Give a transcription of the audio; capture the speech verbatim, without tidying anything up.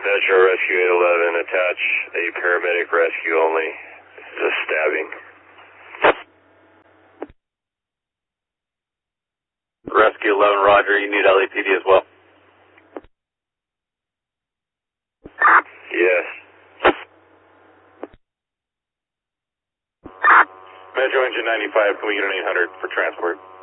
Metro Rescue eight eleven, attach a paramedic rescue only. This is a stabbing. Rescue eleven, roger, you need L A P D as well. Yes. Metro Engine ninety-five, can we get an eight hundred for transport?